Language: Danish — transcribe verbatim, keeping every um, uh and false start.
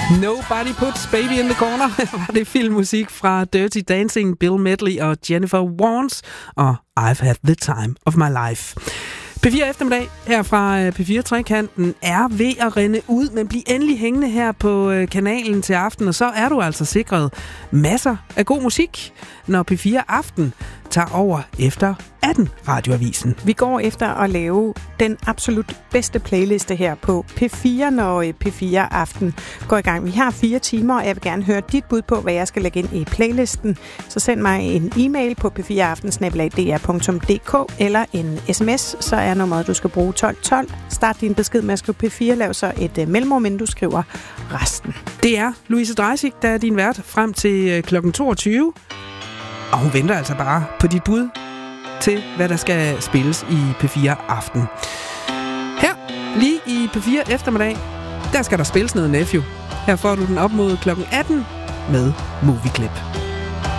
Nobody Puts Baby in the Corner var det filmmusik fra Dirty Dancing, Bill Medley og Jennifer Warnes og I've Had the Time of My Life. P fire eftermiddag her fra P fire Trekanten er ved at rinde ud, men bliv endelig hængende her på kanalen til aften, og så er du altså sikret masser af god musik, når P fire Aften tager over efter atten radioavisen. Vi går efter at lave den absolut bedste playliste her på P fire, når P fire Aften går i gang. Vi har fire timer, og jeg vil gerne høre dit bud på, hvad jeg skal lægge ind i playlisten. Så send mig en e-mail på p fire aften snabel-a d r punktum d k eller en sms, så er nummeret, du skal bruge tolv tolv. Start din besked med at skrive P fire, lav så et uh, mellemrum, inden du skriver resten. Det er Louise Dreisig, der er din vært frem til klokken toogtyve. Og hun venter altså bare på dit bud til, hvad der skal spilles i P fire Aften. Her, lige i P fire Eftermiddag, der skal der spilles noget Nephew. Her får du den op mod klokken atten med Movie Clip.